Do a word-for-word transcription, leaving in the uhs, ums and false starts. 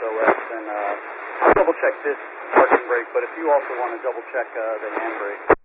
O S, and uh, I'll double check this parking brake, but if you also want to double check uh, the handbrake.